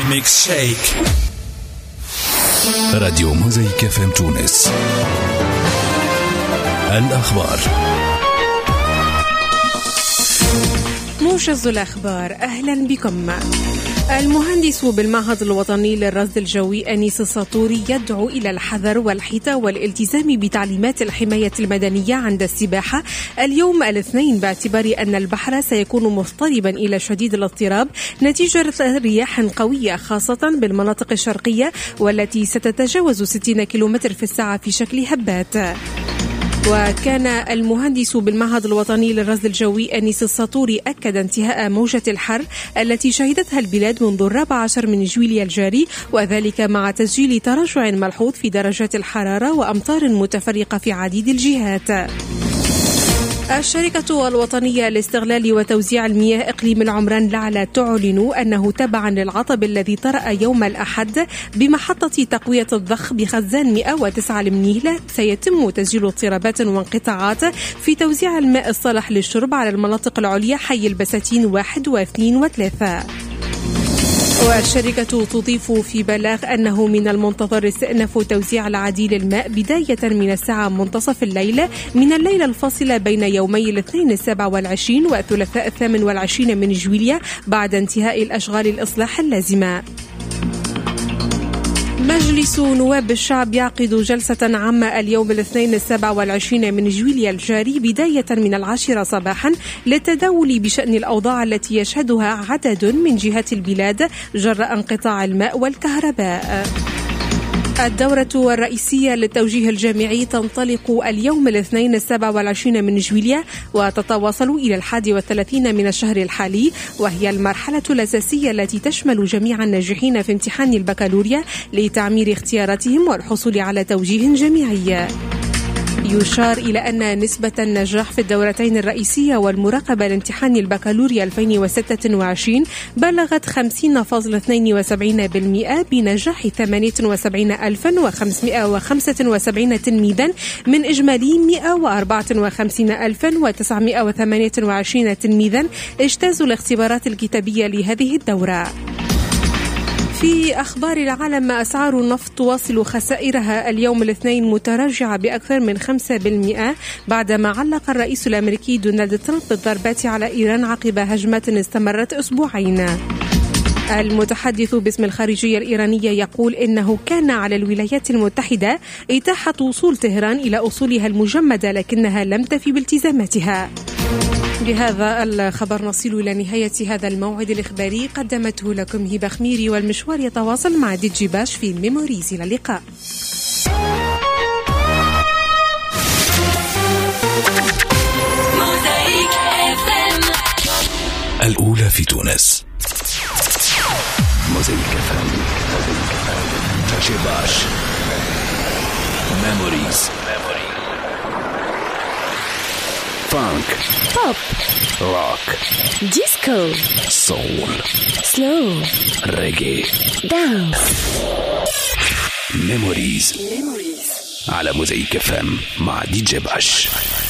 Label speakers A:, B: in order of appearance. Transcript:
A: ميكس شيك.
B: راديو موزايك FM تونس. الأخبار.
C: موجز الأخبار، أهلا بكم. المهندس بالمعهد الوطني للرصد الجوي أنيس الساطوري يدعو إلى الحذر والحيطة والالتزام بتعليمات الحماية المدنية عند السباحة اليوم الاثنين، باعتبار أن البحر سيكون مضطربا إلى شديد الاضطراب نتيجة رياح قوية، خاصة بالمناطق الشرقية والتي ستتجاوز 60 كيلومتر في الساعة في شكل هبات. وكان المهندس بالمعهد الوطني للرصد الجوي أنيس الساطوري أكد انتهاء موجة الحر التي شهدتها البلاد منذ 14 من جويليا الجاري، وذلك مع تسجيل تراجع ملحوظ في درجات الحرارة وأمطار متفرقة في عديد الجهات. الشركة الوطنية لاستغلال وتوزيع المياه إقليم العمران لعلة تعلن أنه تبعا للعطب الذي طرأ يوم الأحد بمحطة تقوية الضخ بخزان 109 المنيلة سيتم تسجيل اضطرابات وانقطاعات في توزيع الماء الصالح للشرب على المناطق العليا حي البساتين 1 و2 و3. والشركة تضيف في بلاغ أنه من المنتظر استئناف توزيع العديل الماء بداية من الساعة منتصف الليل من الليلة الفاصلة بين يومي الاثنين 27 والثلاثاء 28 من جويليا بعد انتهاء الأشغال الإصلاح اللازمة. مجلس نواب الشعب يعقد جلسة عامة اليوم الاثنين 27 من جويليا الجاري بداية من 10 صباحا للتداول بشأن الأوضاع التي يشهدها عدد من جهات البلاد جراء انقطاع الماء والكهرباء. الدورة الرئيسية للتوجيه الجامعي تنطلق اليوم الاثنين 27 من جويليا وتتواصل إلى 31 من الشهر الحالي، وهي المرحلة الأساسية التي تشمل جميع الناجحين في امتحان البكالوريا لتعمير اختياراتهم والحصول على توجيه جامعي. يشار إلى أن نسبة النجاح في الدورتين الرئيسية والمراقبة لامتحان البكالوريا 2026 بلغت 50.72% بنجاح 78,575 تلميذا من إجمالي 154,928 تلميذا اجتازوا الاختبارات الكتابية لهذه الدورة. في أخبار العالم، أسعار النفط تواصل خسائرها اليوم الاثنين متراجعة بأكثر من 5% بعدما علق الرئيس الأمريكي دونالد ترامب بالضربات على إيران عقب هجمات استمرت أسبوعين. المتحدث باسم الخارجية الإيرانية يقول إنه كان على الولايات المتحدة إتاحة وصول طهران إلى أصولها المجمدة لكنها لم تفي بالتزاماتها. بهذا الخبر نصل إلى نهاية هذا الموعد الإخباري، قدمته لكم هبة خميري، والمشوار يتواصل مع ديجي باش في ميموريز. إلى اللقاء.
B: الأولى في تونس. موزايك FM. ديجي باش. ميموريز. فانك،
D: بوب،
B: روك،
D: ديسكو،
B: سول،
D: سلو،
B: ريجي،
D: دانس.
B: ميموريز على موزايك FM مع ديجي باش.